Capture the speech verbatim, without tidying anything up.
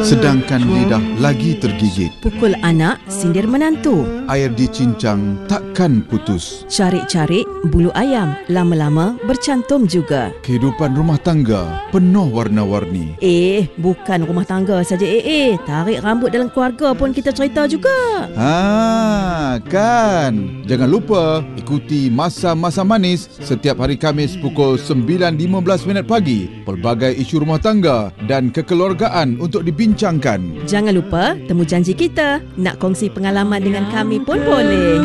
sedangkan lidah lagi tergigit. Pukul anak, sindir menantu. Air dicincang takkan putus. Carik-carik, bulu ayam lama-lama bercantum juga. Kehidupan rumah tangga penuh warna-warni. Eh, bukan rumah tangga saja eh eh. Tarik rambut dalam keluarga pun kita cerita juga. Ha, kan? Jangan lupa ikuti Masa-Masa Manis setiap hari Khamis pukul sembilan lima belas minit pagi. Pelbagai isu rumah tangga dan kekeluargaan untuk dibincangkan. Jangan lupa temu janji kita. Nak kongsi pengalaman dengan kami pun boleh.